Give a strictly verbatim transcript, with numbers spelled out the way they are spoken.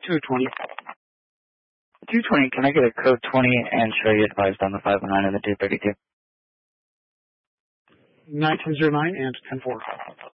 two twenty. two twenty, can I get a code twenty and show you advised on the five oh nine and the two thirty-two? nine ten zero nine and ten four.